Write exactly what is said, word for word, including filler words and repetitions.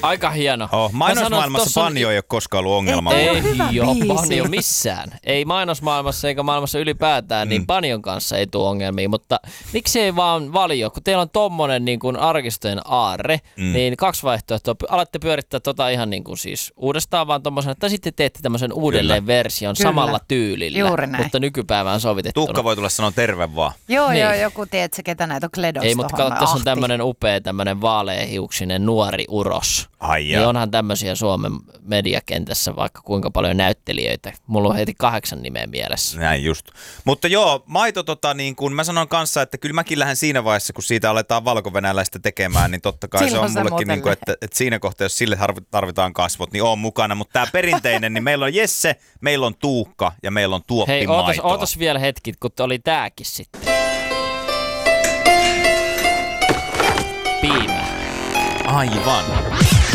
Aika hieno. Oh, mainosmaailmassa on... banjo ei ole koskaan ollut ongelma. Ei, ei ole banjo missään. Ei mainosmaailmassa eikä maailmassa ylipäätään, niin mm. banjon kanssa ei tule ongelmia, mutta miksi ei vaan valio? Kun teillä on tommonen niin kuin arkistojen aarre, mm. niin kaksi vaihtoehtoa. Alatte pyörittää tota ihan niin kuin siis uudestaan vaan tommosena, tai sitten teette tämmöisen uudelleen Kyllä. version Kyllä. samalla tyylillä, mutta nykypäivään sovitettuna. Tukka voi tulla sanoa terve vaan. Joo, niin. joo, joku tiedätkö, ketä näitä on Kledosta. Ei, mutta kato, tässä on tämmöinen upea, tämmöinen vaaleahiuksinen nuori uros. Ai niin onhan tämmöisiä Suomen mediakentässä vaikka kuinka paljon näyttelijöitä. Mulla on heti kahdeksan nimeä mielessä. Näin just. Mutta joo, maito tota niin kuin mä sanon kanssa, että kyllä mäkin lähden siinä vaiheessa, kun siitä aletaan valkovenäläistä tekemään, niin totta kai Silloin se on mullekin niin kuin, että, että siinä kohtaa, jos sille tarvitaan kasvot, niin oon mukana. Mutta tää perinteinen, niin meillä on Jesse, meillä on Tuukka ja meillä on tuoppimaitoa. Hei, ootas, ootas vielä hetki, kun oli tääkin sitten. Piimä. Aivan.